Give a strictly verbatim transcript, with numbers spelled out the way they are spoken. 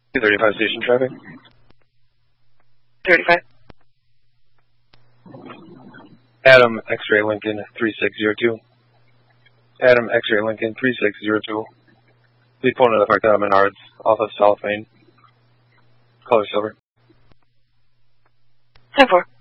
two thirty-five station traffic. thirty-five. Adam X-Ray Lincoln three six zero two. Adam X-Ray Lincoln three six zero two. Please pull into the park out of Menards off of South Main. Color silver. ten four.